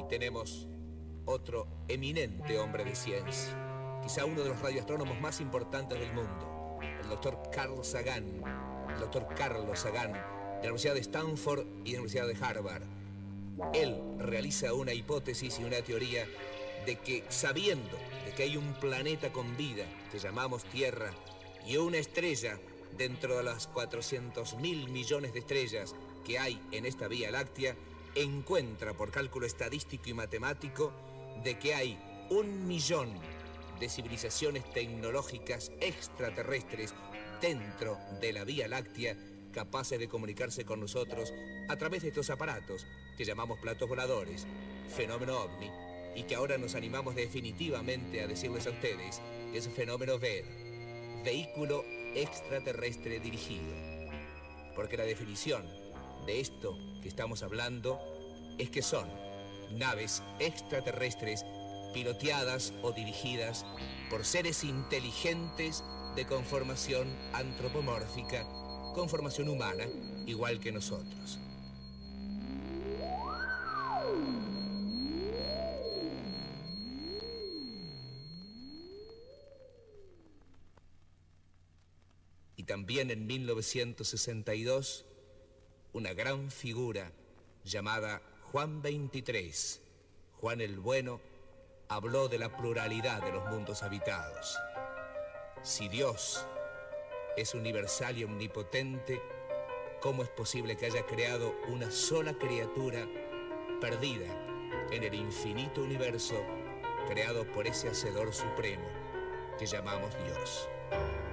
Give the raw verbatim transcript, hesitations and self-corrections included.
Y tenemos otro eminente hombre de ciencia, quizá uno de los radioastrónomos más importantes del mundo, el doctor Carl Sagan, el doctor Carlos Sagan, de la Universidad de Stanford y de la Universidad de Harvard. Él realiza una hipótesis y una teoría de que, sabiendo de que hay un planeta con vida que llamamos Tierra y una estrella dentro de las cuatrocientos mil millones de estrellas que hay en esta Vía Láctea, encuentra por cálculo estadístico y matemático de que hay un millón de civilizaciones tecnológicas extraterrestres dentro de la Vía Láctea capaces de comunicarse con nosotros a través de estos aparatos que llamamos platos voladores, fenómeno ovni, y que ahora nos animamos definitivamente a decirles a ustedes que es fenómeno V E D, vehículo extraterrestre dirigido. Porque la definición de esto que estamos hablando es que son naves extraterrestres piloteadas o dirigidas por seres inteligentes de conformación antropomórfica, conformación humana, igual que nosotros. Y también en mil novecientos sesenta y dos, una gran figura llamada Juan veintitrés, Juan el Bueno, habló de la pluralidad de los mundos habitados. Si Dios es universal y omnipotente, ¿cómo es posible que haya creado una sola criatura perdida en el infinito universo creado por ese Hacedor supremo que llamamos Dios?